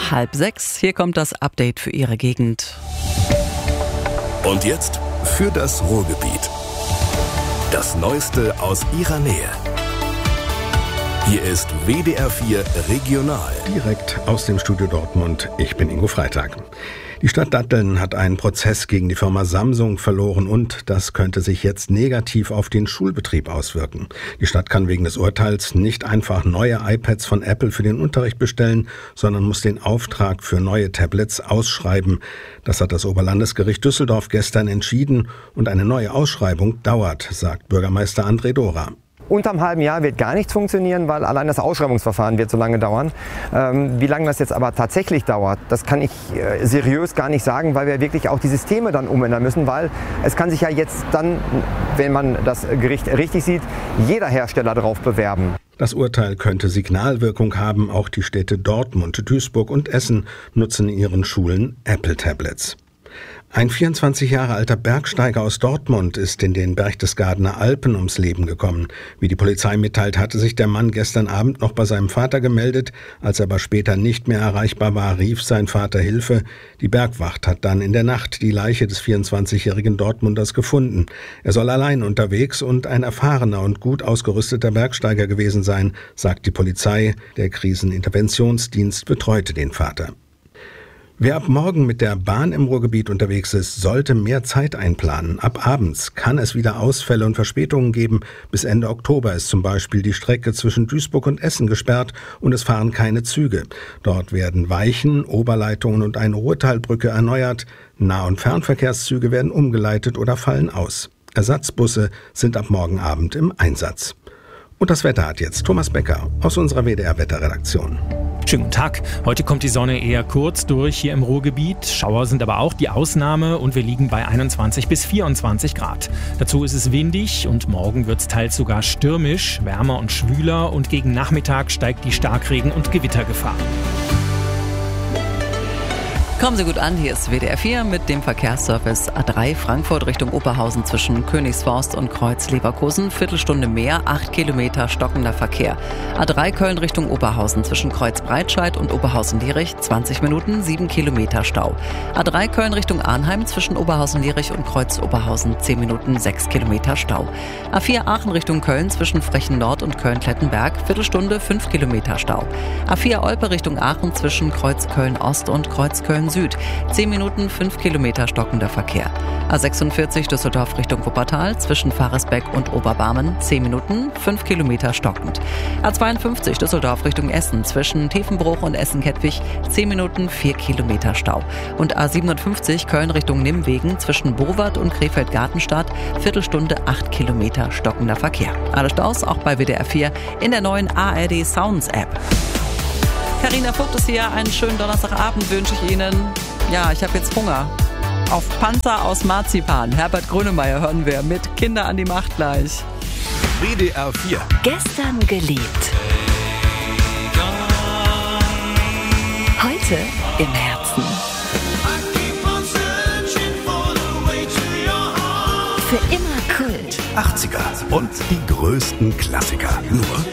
5:30. Hier kommt das Update für Ihre Gegend. Und jetzt für das Ruhrgebiet. Das Neueste aus Ihrer Nähe. Hier ist WDR 4 Regional. Direkt aus dem Studio Dortmund. Ich bin Ingo Freitag. Die Stadt Datteln hat einen Prozess gegen die Firma Samsung verloren und das könnte sich jetzt negativ auf den Schulbetrieb auswirken. Die Stadt kann wegen des Urteils nicht einfach neue iPads von Apple für den Unterricht bestellen, sondern muss den Auftrag für neue Tablets ausschreiben. Das hat das Oberlandesgericht Düsseldorf gestern entschieden und eine neue Ausschreibung dauert, sagt Bürgermeister André Dora. Unterm halben Jahr wird gar nichts funktionieren, weil allein das Ausschreibungsverfahren wird so lange dauern. Wie lange das jetzt aber tatsächlich dauert, das kann ich seriös gar nicht sagen, weil wir wirklich auch die Systeme dann umändern müssen, weil es kann sich ja jetzt dann, wenn man das Gericht richtig sieht, jeder Hersteller darauf bewerben. Das Urteil könnte Signalwirkung haben. Auch die Städte Dortmund, Duisburg und Essen nutzen in ihren Schulen Apple-Tablets. Ein 24 Jahre alter Bergsteiger aus Dortmund ist in den Berchtesgadener Alpen ums Leben gekommen. Wie die Polizei mitteilt, hatte sich der Mann gestern Abend noch bei seinem Vater gemeldet. Als er aber später nicht mehr erreichbar war, rief sein Vater Hilfe. Die Bergwacht hat dann in der Nacht die Leiche des 24-jährigen Dortmunders gefunden. Er soll allein unterwegs und ein erfahrener und gut ausgerüsteter Bergsteiger gewesen sein, sagt die Polizei. Der Kriseninterventionsdienst betreute den Vater. Wer ab morgen mit der Bahn im Ruhrgebiet unterwegs ist, sollte mehr Zeit einplanen. Ab abends kann es wieder Ausfälle und Verspätungen geben. Bis Ende Oktober ist zum Beispiel die Strecke zwischen Duisburg und Essen gesperrt und es fahren keine Züge. Dort werden Weichen, Oberleitungen und eine Ruhrtalbrücke erneuert. Nah- und Fernverkehrszüge werden umgeleitet oder fallen aus. Ersatzbusse sind ab morgen Abend im Einsatz. Und das Wetter hat jetzt Thomas Becker aus unserer WDR-Wetterredaktion. Schönen guten Tag. Heute kommt die Sonne eher kurz durch hier im Ruhrgebiet. Schauer sind aber auch die Ausnahme und wir liegen bei 21 bis 24 Grad. Dazu ist es windig und morgen wird es teils sogar stürmisch, wärmer und schwüler und gegen Nachmittag steigt die Starkregen- und Gewittergefahr. Kommen Sie gut an, hier ist WDR 4 mit dem Verkehrsservice A3 Frankfurt Richtung Oberhausen zwischen Königsforst und Kreuz-Leverkusen. Viertelstunde mehr, 8 Kilometer stockender Verkehr. A3 Köln Richtung Oberhausen zwischen Kreuz-Breitscheid und Oberhausen-Lierich 20 Minuten, 7 Kilometer Stau. A3 Köln Richtung Arnheim zwischen Oberhausen-Lierich und Kreuz-Oberhausen 10 Minuten, 6 Kilometer Stau. A4 Aachen Richtung Köln zwischen Frechen Nord und Köln-Klettenberg, Viertelstunde, 5 Kilometer Stau. A4 Olpe Richtung Aachen zwischen Kreuz-Köln Ost und Kreuz-Köln Süd. 10 Minuten, 5 Kilometer stockender Verkehr. A46 Düsseldorf Richtung Wuppertal zwischen Faresbeck und Oberbarmen 10 Minuten, 5 Kilometer stockend. A52 Düsseldorf Richtung Essen zwischen Tiefenbruch und Essen-Kettwig 10 Minuten, 4 Kilometer Stau. Und A57 Köln Richtung Nimwegen zwischen Bowart und Krefeld-Gartenstadt Viertelstunde, 8 Kilometer stockender Verkehr. Alle Staus auch bei WDR 4 in der neuen ARD Sounds App. Carina Vogt ist hier. Einen schönen Donnerstagabend wünsche ich Ihnen. Ja, ich habe jetzt Hunger. Auf Panzer aus Marzipan. Herbert Grönemeyer hören wir mit Kinder an die Macht gleich. WDR 4. Gestern geliebt. Heute im Herzen. Für immer Kult. 80er und die größten Klassiker. Nur